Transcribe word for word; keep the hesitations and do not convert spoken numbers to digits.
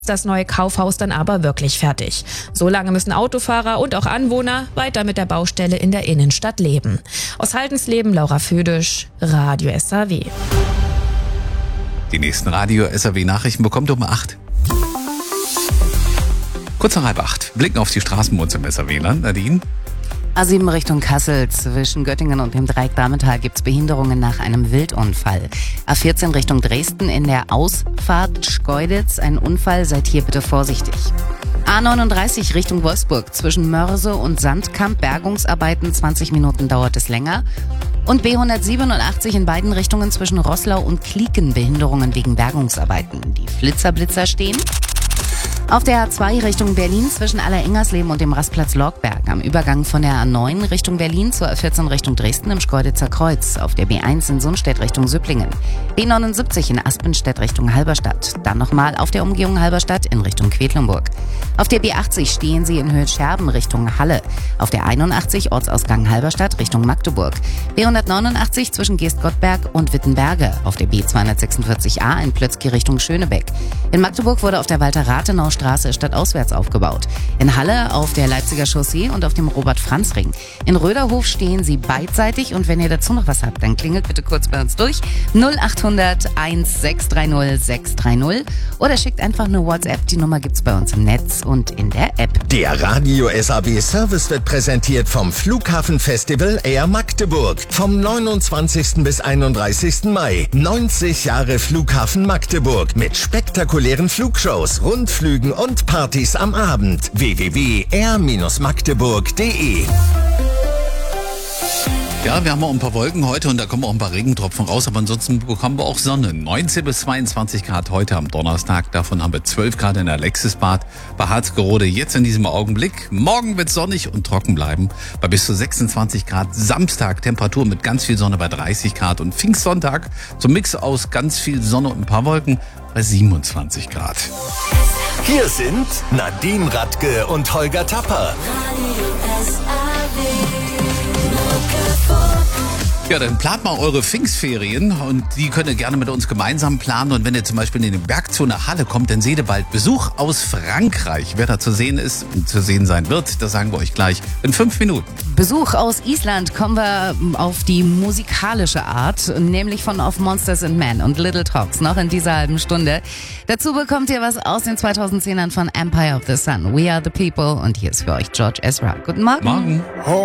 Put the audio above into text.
das neue Kaufhaus dann aber wirklich fertig. Solange müssen Autofahrer und auch Anwohner weiter mit der Baustelle in der Innenstadt leben. Aus Haldensleben, Laura Födisch, Radio S A W. Die nächsten Radio S A W-Nachrichten bekommt ihr um acht. Kurz nach halb acht. Blicken auf die Straßen bei uns im S A W-Land. Nadine? A sieben Richtung Kassel, zwischen Göttingen und dem Dreieck Darmental gibt's Behinderungen nach einem Wildunfall. A vierzehn Richtung Dresden in der Ausfahrt Schkeuditz, ein Unfall, seid hier bitte vorsichtig. A neununddreißig Richtung Wolfsburg, zwischen Mörse und Sandkamp, Bergungsarbeiten, zwanzig Minuten dauert es länger. Und B hundertsiebenundachtzig in beiden Richtungen zwischen Roßlau und Klieken, Behinderungen wegen Bergungsarbeiten. Die Flitzerblitzer stehen. Auf der A zwei Richtung Berlin zwischen Allerengersleben und dem Rastplatz Lorgberg. Am Übergang von der A neun Richtung Berlin zur A vierzehn Richtung Dresden im Schkeuditzer Kreuz. Auf der B eins in Sundstedt Richtung Süpplingen. B neunundsiebzig in Aspenstedt Richtung Halberstadt. Dann nochmal auf der Umgehung Halberstadt in Richtung Quedlinburg. Auf der B achtzig stehen Sie in Höhe Scherben Richtung Halle. Auf der einundachtzig Ortsausgang Halberstadt Richtung Magdeburg. B hundertneunundachtzig zwischen Geestgottberg und Wittenberge. Auf der B zweihundertsechsundvierzig A in Plötzky Richtung Schönebeck. In Magdeburg wurde auf der Walter-Rathenau-Straße stadtauswärts aufgebaut. In Halle auf der Leipziger Chaussee und auf dem Robert-Franz-Ring. In Röderhof stehen Sie beidseitig und wenn ihr dazu noch was habt, dann klingelt bitte kurz bei uns durch. null achthundert sechshundertsechzig sechshundertdreißig oder schickt einfach eine WhatsApp. Die Nummer gibt's bei uns im Netz und in der App. Der Radio S A W Service wird präsentiert vom Flughafenfestival Air Magdeburg. Vom neunundzwanzigsten bis einunddreißigsten Mai. neunzig Jahre Flughafen Magdeburg mit spektakulären Flugshows, Rundflügen und Partys am Abend. w w w punkt air magdeburg punkt de Ja, wir haben auch ein paar Wolken heute und da kommen auch ein paar Regentropfen raus, aber ansonsten bekommen wir auch Sonne. neunzehn bis zweiundzwanzig Grad heute am Donnerstag, davon haben wir zwölf Grad in Alexisbad, bei Harzgerode jetzt in diesem Augenblick. Morgen wird sonnig und trocken bleiben, bei bis zu sechsundzwanzig Grad. Samstag Temperatur mit ganz viel Sonne bei dreißig Grad und Pfingstsonntag zum Mix aus ganz viel Sonne und ein paar Wolken bei siebenundzwanzig Grad. Hier sind Nadine Radke und Holger Tapper. Ja, dann plant mal eure Pfingstferien und die könnt ihr gerne mit uns gemeinsam planen. Und wenn ihr zum Beispiel in den Bergzoo nach Halle kommt, dann seht ihr bald Besuch aus Frankreich. Wer da zu sehen ist und zu sehen sein wird, das sagen wir euch gleich in fünf Minuten. Besuch aus Island kommen wir auf die musikalische Art, nämlich von Of Monsters and Men und Little Talks, noch in dieser halben Stunde. Dazu bekommt ihr was aus den zweitausendzehnern von Empire of the Sun. We Are the People und hier ist für euch George Ezra. Guten Morgen. Morgen.